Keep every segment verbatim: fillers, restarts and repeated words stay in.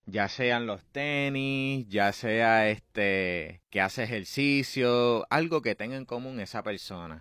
Ya sean los tenis, ya sea este que hace ejercicio, algo que tenga en común esa persona.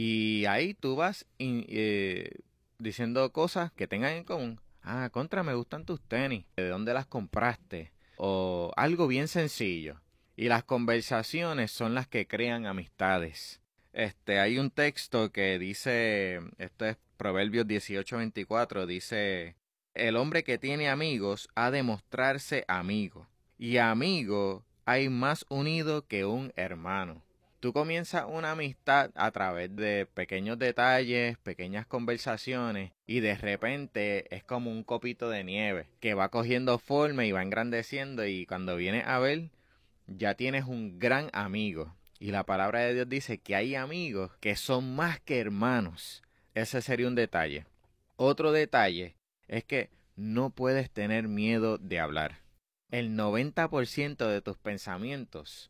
Y ahí tú vas in- eh, diciendo cosas que tengan en común. Ah, contra, me gustan tus tenis. ¿De dónde las compraste? O algo bien sencillo. Y las conversaciones son las que crean amistades. Este, hay un texto que dice, esto es Proverbios dieciocho veinticuatro, dice, el hombre que tiene amigos ha de mostrarse amigo, y amigo hay más unido que un hermano. Tú comienzas una amistad a través de pequeños detalles, pequeñas conversaciones, y de repente es como un copito de nieve que va cogiendo forma y va engrandeciendo, y cuando vienes a ver, ya tienes un gran amigo. Y la palabra de Dios dice que hay amigos que son más que hermanos. Ese sería un detalle. Otro detalle es que no puedes tener miedo de hablar. El noventa por ciento de tus pensamientos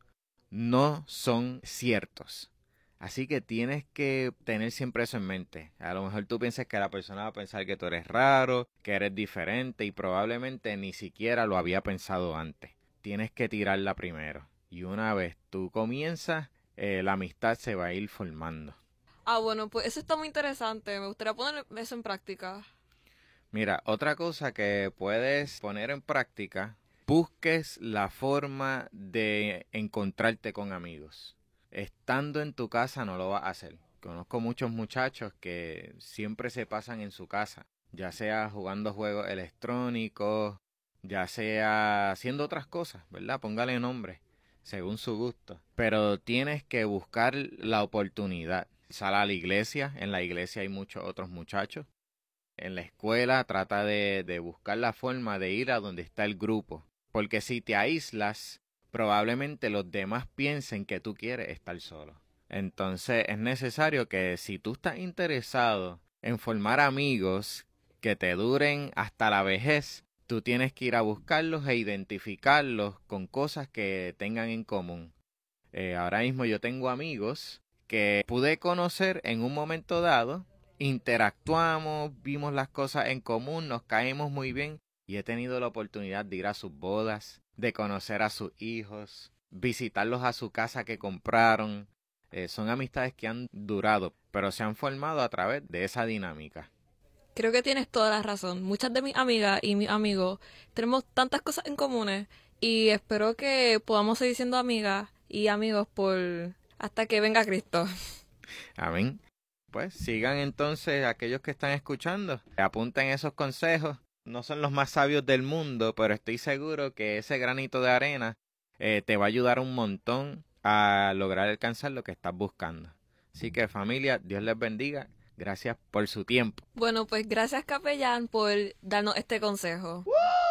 no son ciertos. Así que tienes que tener siempre eso en mente. A lo mejor tú piensas que la persona va a pensar que tú eres raro, que eres diferente y probablemente ni siquiera lo había pensado antes. Tienes que tirarla primero. Y una vez tú comienzas, eh, la amistad se va a ir formando. Ah, bueno, pues eso está muy interesante. Me gustaría poner eso en práctica. Mira, otra cosa que puedes poner en práctica, busques la forma de encontrarte con amigos. Estando en tu casa no lo vas a hacer. Conozco muchos muchachos que siempre se pasan en su casa, ya sea jugando juegos electrónicos, ya sea haciendo otras cosas, ¿verdad? Póngale nombre, según su gusto. Pero tienes que buscar la oportunidad. Sal a la iglesia, en la iglesia hay muchos otros muchachos. En la escuela trata de, de buscar la forma de ir a donde está el grupo. Porque si te aíslas, probablemente los demás piensen que tú quieres estar solo. Entonces es necesario que si tú estás interesado en formar amigos que te duren hasta la vejez, tú tienes que ir a buscarlos e identificarlos con cosas que tengan en común. Eh, ahora mismo yo tengo amigos que pude conocer en un momento dado, interactuamos, vimos las cosas en común, nos caemos muy bien y he tenido la oportunidad de ir a sus bodas, de conocer a sus hijos, visitarlos a su casa que compraron. Eh, son amistades que han durado, pero se han formado a través de esa dinámica. Creo que tienes toda la razón. Muchas de mis amigas y mis amigos tenemos tantas cosas en comunes y espero que podamos seguir siendo amigas y amigos por hasta que venga Cristo. Amén. Pues sigan entonces aquellos que están escuchando, apunten esos consejos. No son los más sabios del mundo, pero estoy seguro que ese granito de arena eh, te va a ayudar un montón a lograr alcanzar lo que estás buscando. Así que familia, Dios les bendiga. Gracias por su tiempo. Bueno, pues gracias capellán por darnos este consejo.